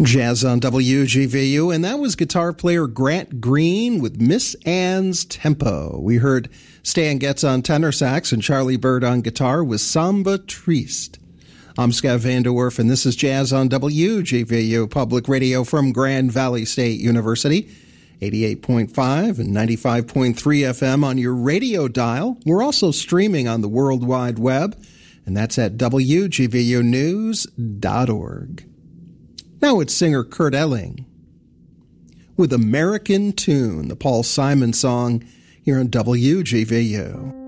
Jazz on WGVU, and that was guitar player Grant Green with Miss Ann's Tempo. We heard Stan Getz on tenor sax and Charlie Bird on guitar with Samba Triste. I'm Scott Vanderwerf, and this is Jazz on WGVU Public Radio from Grand Valley State University. 88.5 and 95.3 FM on your radio dial. We're also streaming on the World Wide Web, and that's at WGVUnews.org. Now it's singer Kurt Elling with American Tune, the Paul Simon song here on WGVU.